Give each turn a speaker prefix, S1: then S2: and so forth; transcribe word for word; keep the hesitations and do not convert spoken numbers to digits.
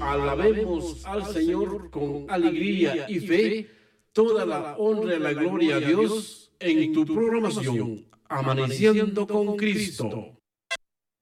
S1: alabemos al Señor con alegría y fe, toda la honra y la gloria a Dios en tu programación, Amaneciendo con Cristo.